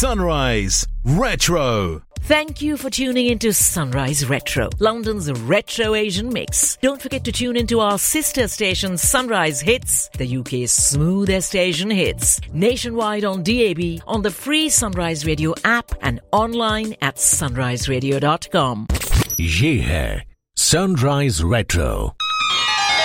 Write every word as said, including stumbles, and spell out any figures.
Sunrise Retro. Thank you for tuning into Sunrise Retro, London's retro Asian mix. Don't forget to tune into our sister station Sunrise Hits, the U K's smoothest Asian hits, nationwide on D A B, on the free Sunrise Radio app and online at sunrise radio dot com. ये है Sunrise Retro.